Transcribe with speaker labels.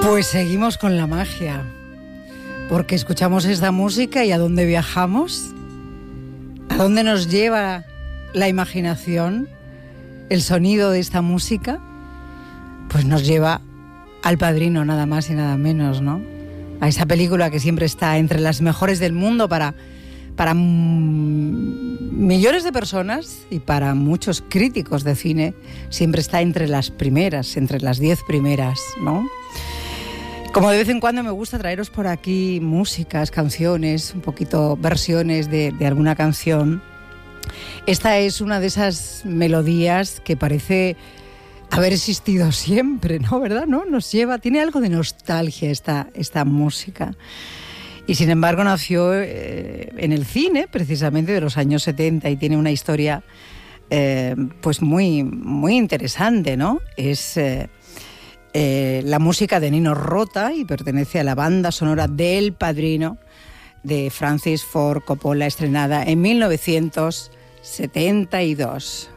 Speaker 1: Pues seguimos con la magia, porque escuchamos esta música y ¿a dónde viajamos? ¿A dónde nos lleva la imaginación, el sonido de esta música? Pues nos lleva al Padrino, nada más y nada menos, ¿no? A esa película que siempre está entre las mejores del mundo para millones de personas y para muchos críticos de cine, siempre está entre las primeras, entre las 10 primeras, ¿no? Como de vez en cuando me gusta traeros por aquí músicas, canciones, un poquito versiones de alguna canción. Esta es una de esas melodías que parece haber existido siempre, ¿no? ¿Verdad? ¿No? Nos lleva, tiene algo de nostalgia esta música. Y sin embargo nació en el cine, precisamente de los años 70, y tiene una historia pues muy, muy interesante, ¿no? Es la música de Nino Rota y pertenece a la banda sonora del Padrino de Francis Ford Coppola, estrenada en 1972.